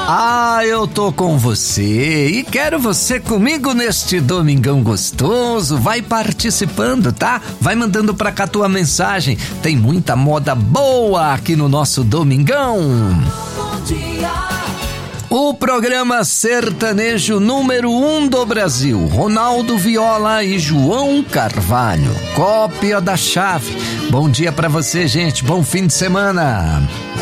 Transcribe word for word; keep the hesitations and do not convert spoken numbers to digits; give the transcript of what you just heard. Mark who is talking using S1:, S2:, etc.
S1: Ah, eu tô com você e quero você comigo neste domingão gostoso. Vai participando, tá? Vai mandando pra cá tua mensagem. Tem muita moda boa aqui no nosso domingão.
S2: Bom dia.
S1: O programa sertanejo número um do Brasil, Ronaldo Viola e João Carvalho, cópia da chave. Bom dia pra você, gente. Bom fim de semana.